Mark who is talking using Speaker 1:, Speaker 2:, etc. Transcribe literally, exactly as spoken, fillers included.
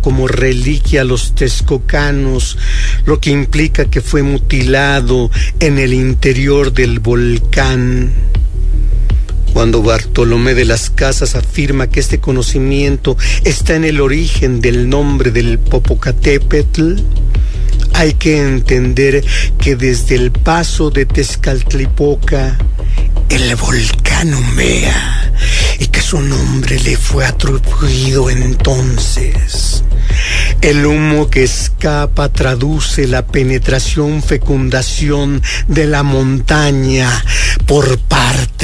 Speaker 1: como reliquia a los texcocanos, lo que implica que fue mutilado en el interior del volcán. Cuando Bartolomé de las Casas afirma que este conocimiento está en el origen del nombre del Popocatépetl, hay que entender que desde el paso de Tezcatlipoca, el volcán humea, y que su nombre le fue atribuido entonces. El humo que escapa traduce la penetración, fecundación de la montaña por parte